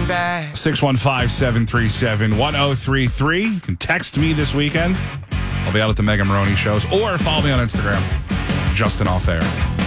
back. 615-737-1033. You can text me this weekend. I'll be out at the Mega Maroney shows. Or follow me on Instagram. Justin Off Air.